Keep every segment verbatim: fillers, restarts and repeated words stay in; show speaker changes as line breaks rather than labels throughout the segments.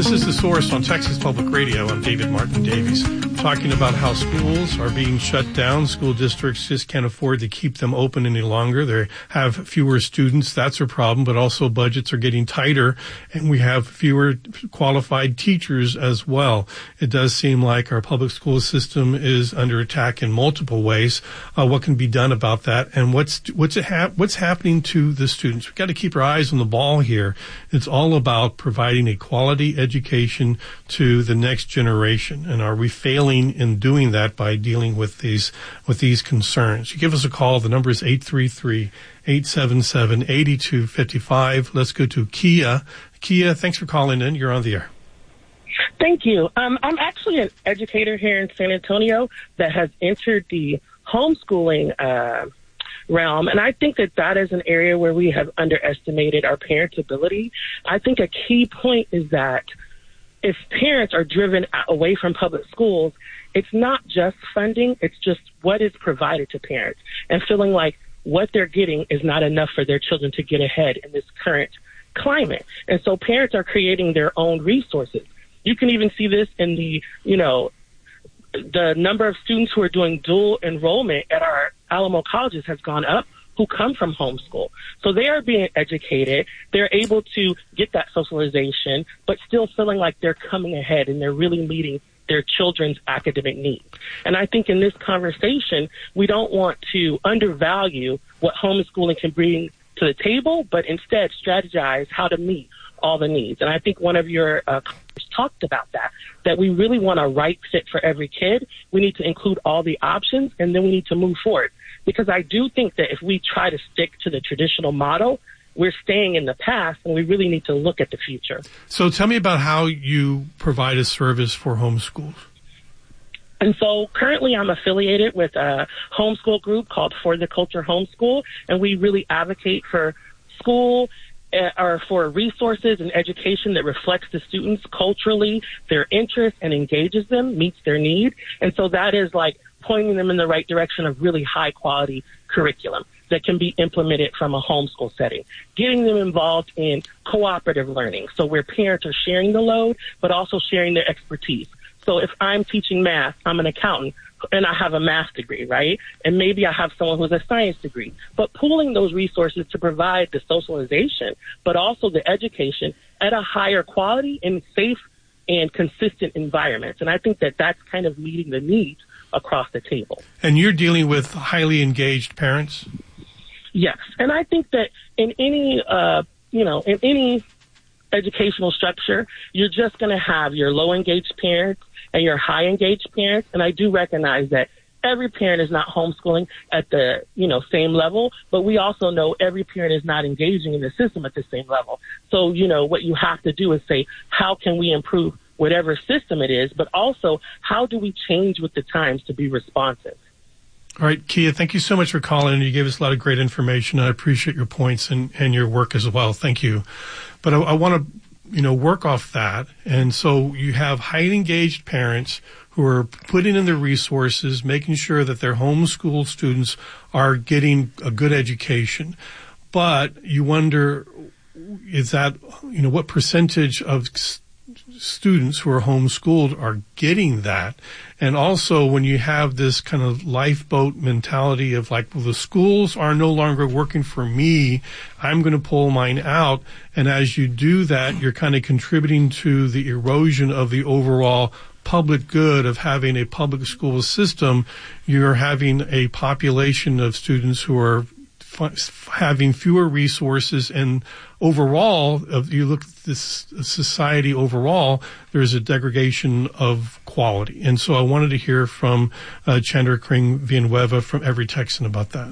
This is The Source on Texas Public Radio. I'm David Martin Davies, talking about how schools are being shut down. School districts just can't afford to keep them open any longer. They have fewer students. That's a problem, but also budgets are getting tighter, and we have fewer qualified teachers as well. It does seem like our public school system is under attack in multiple ways. Uh, what can be done about that, and what's what's it ha- what's happening to the students? We've got to keep our eyes on the ball here. It's all about providing a quality education to the next generation, and are we failing in doing that by dealing with these with these concerns? You give us a call. The number is eight three three, eight seven seven, eight two five five. Let's go to Kia. Kia, thanks for calling in. You're on the air.
Thank you. Um, I'm actually an educator here in San Antonio that has entered the homeschooling uh, realm, and I think that that is an area where we have underestimated our parents' ability. I think a key point is that if parents are driven away from public schools, it's not just funding, it's just what is provided to parents, and feeling like what they're getting is not enough for their children to get ahead in this current climate. And so parents are creating their own resources. You can even see this in the, you know, the number of students who are doing dual enrollment at our Alamo colleges has gone up, who come from homeschool. So they are being educated. They're able to get that socialization, but still feeling like they're coming ahead and they're really meeting their children's academic needs. And I think in this conversation, we don't want to undervalue what homeschooling can bring to the table, but instead strategize how to meet all the needs. And I think one of your uh, talked about that, that we really want a right fit for every kid. We need to include all the options, and then we need to move forward. Because I do think that if we try to stick to the traditional model, we're staying in the past, and we really need to look at the future.
So tell me about how you provide a service for homeschools.
And so currently I'm affiliated with a homeschool group called For the Culture Homeschool, and we really advocate for school uh, or for resources and education that reflects the students culturally, their interests, and engages them, meets their need. And so that is like pointing them in the right direction of really high quality curriculum that can be implemented from a homeschool setting, getting them involved in cooperative learning, so where parents are sharing the load, but also sharing their expertise. So if I'm teaching math, I'm an accountant, and I have a math degree, right? And maybe I have someone who has a science degree. But pooling those resources to provide the socialization, but also the education at a higher quality and safe and consistent environments. And I think that that's kind of meeting the needs across the table.
And you're dealing with highly engaged parents?
Yes. And I think that in any, uh, you know, in any educational structure, you're just going to have your low engaged parents and your high engaged parents. And I do recognize that every parent is not homeschooling at the, you know, same level, but we also know every parent is not engaging in the system at the same level. So, you know, what you have to do is say, how can we improve whatever system it is, but also how do we change with the times to be responsive?
All right, Kia, thank you so much for calling in. You gave us a lot of great information. I appreciate your points and, and your work as well. Thank you. But I, I want to, you know, work off that. And so you have highly engaged parents who are putting in their resources, making sure that their homeschool students are getting a good education. But you wonder, is that, you know, what percentage of students who are homeschooled are getting that? And also when you have this kind of lifeboat mentality of like, well, the schools are no longer working for me, I'm going to pull mine out. And as you do that, you're kind of contributing to the erosion of the overall public good of having a public school system. You're having a population of students who are having fewer resources, and overall, if you look at this society overall, there's a degradation of quality. And so I wanted to hear from uh, Chandra Kring Villanueva from Every Texan about that.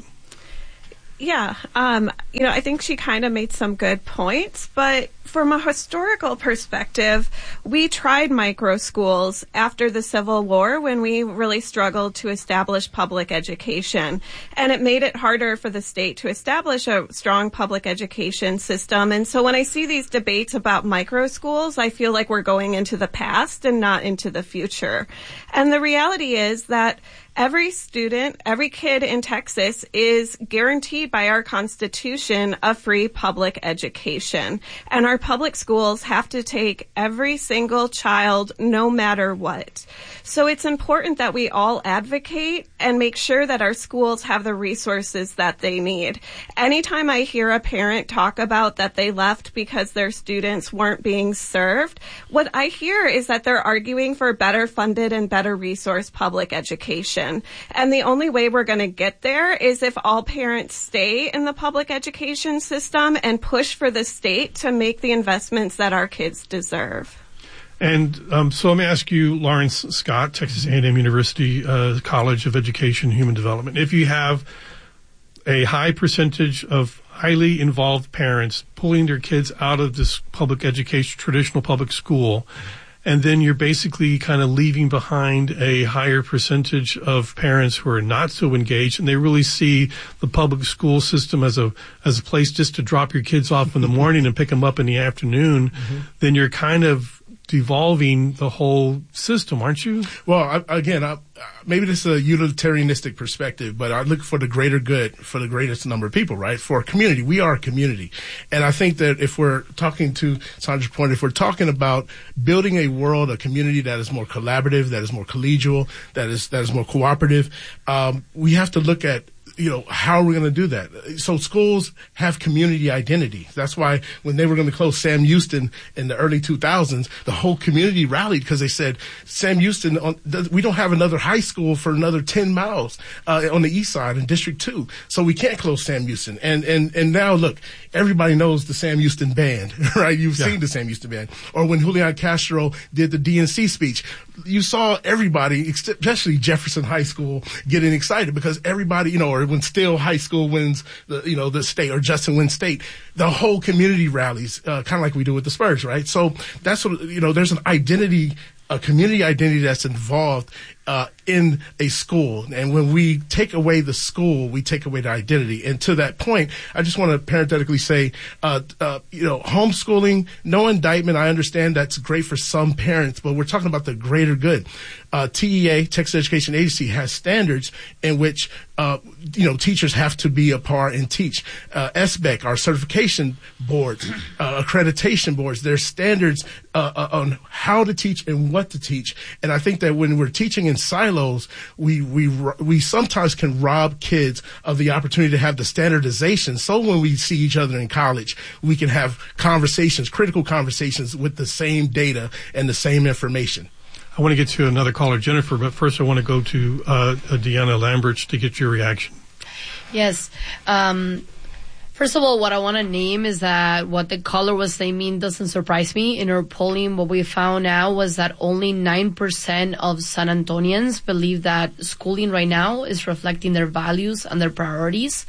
Yeah, um, you know, I think she kind of made some good points, but from a historical perspective, we tried micro schools after the Civil War when we really struggled to establish public education. And it made it harder for the state to establish a strong public education system. And so when I see these debates about micro schools, I feel like we're going into the past and not into the future. And the reality is that Every student, every kid in Texas is guaranteed by our Constitution a free public education. And our public schools have to take every single child no matter what. So it's important that we all advocate and make sure that our schools have the resources that they need. Anytime I hear a parent talk about that they left because their students weren't being served, what I hear is that they're arguing for better funded and better resourced public education. And the only way we're going to get there is if all parents stay in the public education system and push for the state to make the investments that our kids deserve.
And um, so let me ask you, Lawrence Scott, Texas A and M University uh, College of Education and Human Development. If you have a high percentage of highly involved parents pulling their kids out of this public education, traditional public school, and then you're basically kind of leaving behind a higher percentage of parents who are not so engaged, and they really see the public school system as a as a place just to drop your kids off in the morning and pick them up in the afternoon. Mm-hmm. Then you're kind of devolving the whole system, aren't you?
Well, I, again, I, maybe this is a utilitarianistic perspective, but I look for the greater good for the greatest number of people, right? For a community. We are a community. And I think that if we're talking to Sandra's point, if we're talking about building a world, a community that is more collaborative, that is more collegial, that is, that is more cooperative, um, we have to look at, you know, how are we going to do that? So schools have community identity. That's why when they were going to close Sam Houston in the early two thousands, the whole community rallied because they said, Sam Houston, on, we don't have another high school for another ten miles uh, on the east side in District two. So we can't close Sam Houston. And, and, and now, look, everybody knows the Sam Houston Band, right? You've yeah. seen the Sam Houston Band. Or when Julian Castro did the D N C speech, you saw everybody, especially Jefferson High School, getting excited because everybody, you know, or when Steele High School wins the, you know, the state, or Justin wins state, the whole community rallies, uh, kind of like we do with the Spurs, right? So that's what, you know, there's an identity, a community identity that's involved uh in a school. And when we take away the school, we take away the identity. And to that point, I just want to parenthetically say, uh, uh, you know, homeschooling, no indictment. I understand that's great for some parents, but we're talking about the greater good. Uh, T E A, Texas Education Agency, has standards in which, uh, you know, teachers have to be a part and teach. Uh, S B E C, our certification boards, uh, accreditation boards, there's standards, uh, uh, on how to teach and what to teach. And I think that when we're teaching in silos, we, we, we sometimes can rob kids of the opportunity to have the standardization. So when we see each other in college, we can have conversations, critical conversations with the same data and the same information.
I want to get to another caller, Jennifer, but first I want to go to uh, Deanna Lamberts to get your reaction.
Yes. Um, first of all, what I want to name is that what the caller was saying doesn't surprise me. In our polling, what we found out was that only nine percent of San Antonians believe that schooling right now is reflecting their values and their priorities.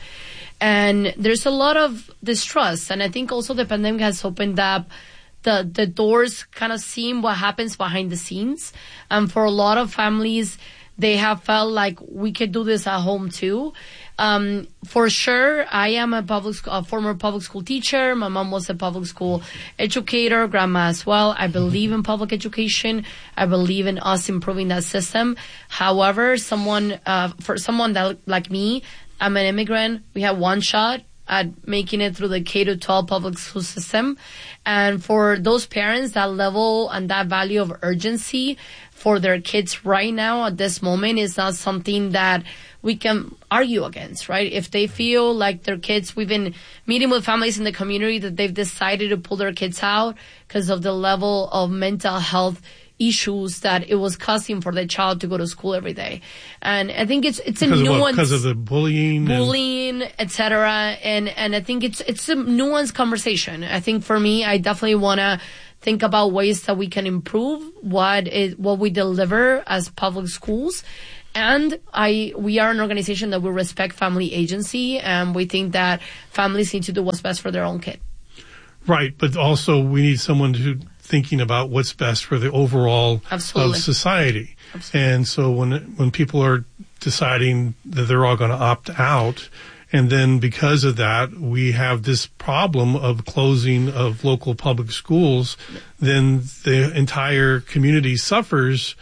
And there's a lot of distrust. And I think also the pandemic has opened up The, the doors, kind of seeing what happens behind the scenes. And for a lot of families, they have felt like we could do this at home too. Um, for sure, I am a public, a former public school teacher. My mom was a public school educator, grandma as well. I believe in public education. I believe in us improving that system. However, someone, uh, for someone that like me, I'm an immigrant. We have one shot at making it through the K to twelve public school system. And for those parents, that level and that value of urgency for their kids right now at this moment is not something that we can argue against, right? If they feel like their kids, we've been meeting with families in the community that they've decided to pull their kids out because of the level of mental health issues that it was causing for the child to go to school every day. And I think it's it's a
because
nuance.
Because of the bullying?
Bullying, et cetera. And, and I think it's it's a nuanced conversation. I think for me, I definitely want to think about ways that we can improve what is, what we deliver as public schools. And I, we are an organization that will respect family agency, and we think that families need to do what's best for their own kid.
Right, but also we need someone who thinking about what's best for the overall
Absolutely.
Of society.
Absolutely.
And so when when people are deciding that they're all going to opt out, and then because of that we have this problem of closing of local public schools, then the entire community suffers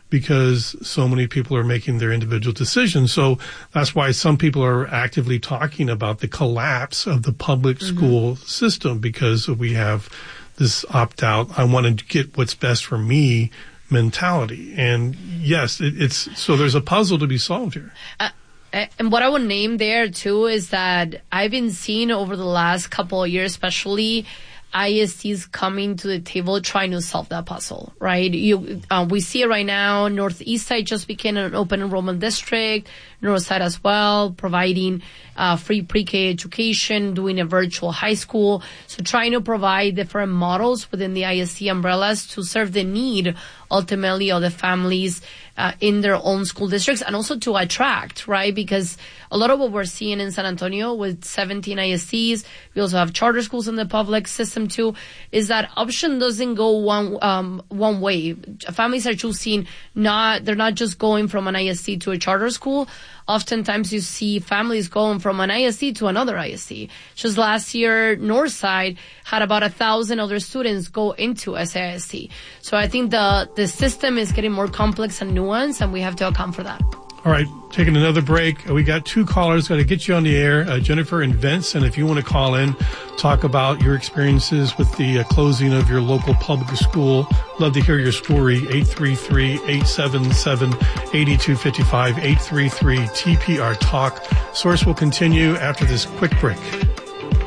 because so many people are making their individual decisions. So that's why some people are actively talking about the collapse of the public mm-hmm. school system, because we have this opt-out, I want to get what's best for me mentality. And yes, it, it's so there's a puzzle to be solved here.
Uh- And what I would name there too is that I've been seeing over the last couple of years, especially I S Ts coming to the table trying to solve that puzzle, right? You, uh, we see it right now. Northeast side just became an open enrollment district. North side as well, providing uh, free pre-K education, doing a virtual high school. So trying to provide different models within the I S T umbrellas to serve the need ultimately of the families uh, in their own school districts, and also to attract, right? Because a lot of what we're seeing in San Antonio with seventeen I S Ts, we also have charter schools in the public system too, is that option doesn't go one um one way. Families are choosing not, they're not just going from an I S T to a charter school. Oftentimes you see families going from an I S T to another I S T. Just last year, Northside had about a thousand other students go into S A I S T. So I think the, the system is getting more complex and nuanced, and we have to account for that.
All right, taking another break. We got two callers. Got to get you on the air, uh, Jennifer and Vince. And if you want to call in, talk about your experiences with the uh, closing of your local public school, love to hear your story. eight three three, eight seven seven, eight two five five, eight three three T P R Talk. Source will continue after this quick break.